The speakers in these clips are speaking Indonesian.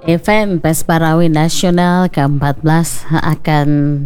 Event Pesparawi Nasional ke-14 akan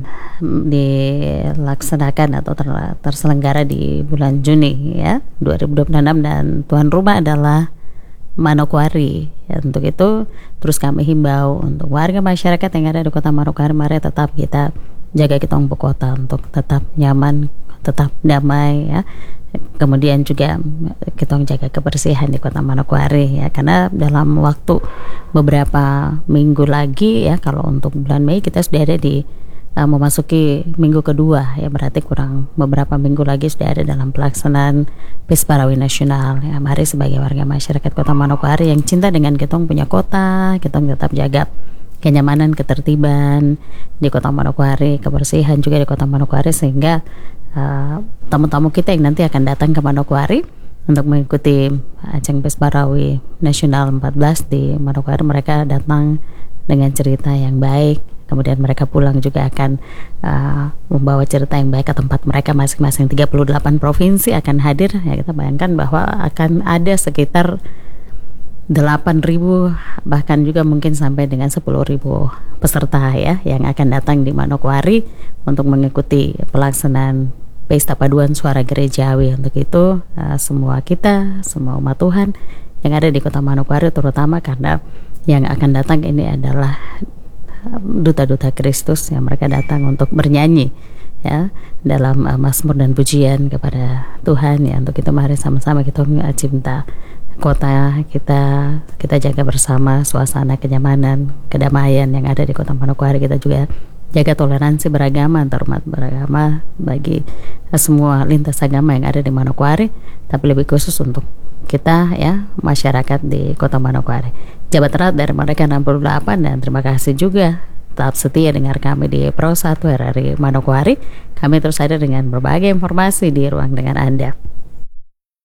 dilaksanakan atau terselenggara di bulan Juni ya 2026 dan tuan rumah adalah Manokwari. Ya, untuk itu terus kami himbau untuk warga masyarakat yang ada di Kota Manokwari, mari tetap kita jaga kita ibu kota untuk tetap nyaman, tetap damai ya. Kemudian juga kita jaga kebersihan di Kota Manokwari ya, karena dalam waktu beberapa minggu lagi ya, kalau untuk bulan Mei kita sudah ada di memasuki minggu kedua ya, berarti kurang beberapa minggu lagi sudah ada dalam pelaksanaan Pesparawi Nasional ya. Mari sebagai warga masyarakat Kota Manokwari yang cinta dengan kita punya kota, kita tetap jaga kenyamanan, ketertiban di Kota Manokwari, kebersihan juga di Kota Manokwari, sehingga tamu-tamu kita yang nanti akan datang ke Manokwari untuk mengikuti ajang Pesparawi Nasional 14 di Manokwari, mereka datang dengan cerita yang baik, kemudian mereka pulang juga akan membawa cerita yang baik ke tempat mereka masing-masing. 38 provinsi akan hadir ya, kita bayangkan bahwa akan ada sekitar 8.000 bahkan juga mungkin sampai dengan 10.000 peserta ya yang akan datang di Manokwari untuk mengikuti pelaksanaan Pesta Paduan Suara Gerejawi. Untuk itu semua kita, semua umat Tuhan yang ada di Kota Manokwari, terutama karena yang akan datang ini adalah duta-duta Kristus yang mereka datang untuk bernyanyi ya dalam mazmur dan pujian kepada Tuhan ya. Untuk itu mari sama-sama kita cinta kota kita jaga bersama suasana kenyamanan, kedamaian yang ada di Kota Manokwari. Kita juga jaga toleransi beragama antar umat beragama bagi semua lintas agama yang ada di Manokwari, tapi lebih khusus untuk kita ya masyarakat di Kota Manokwari. Jabat erat dari mereka 68, dan terima kasih juga tetap setia dengar kami di Pro 1 RRI Manokwari. Kami terus ada dengan berbagai informasi di ruang dengan Anda.